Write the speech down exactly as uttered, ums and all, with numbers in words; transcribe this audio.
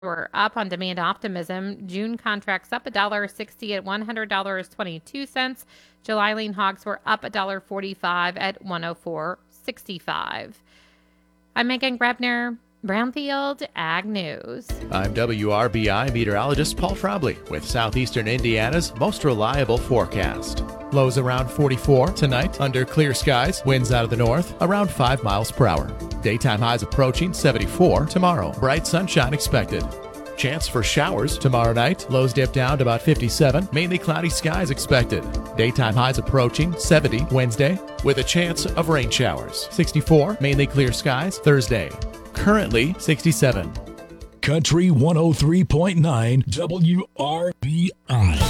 We're up on demand optimism. June contracts up one dollar sixty at one hundred dollars and twenty-two cents. July lean hogs were up one dollar forty-five at one oh four sixty-five. I'm Megan Grebner, Brownfield Ag News. I'm W R B I meteorologist Paul Trombley with Southeastern Indiana's most reliable forecast. Lows around forty-four tonight under clear skies. Winds out of the north around five miles per hour. Daytime highs approaching seventy-four tomorrow. Bright sunshine expected. Chance for showers tomorrow night. Lows dip down to about fifty-seven. Mainly cloudy skies expected. Daytime highs approaching seventy Wednesday with a chance of rain showers. sixty-four. Mainly clear skies Thursday. Currently sixty-seven. Country one oh three point nine W R B I.